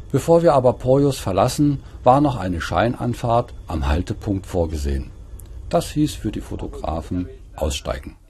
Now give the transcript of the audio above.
Bevor wir aber Porjus verlassen, war noch eine Scheinanfahrt am Haltepunkt vorgesehen. Das hieß für die Fotografen aussteigen.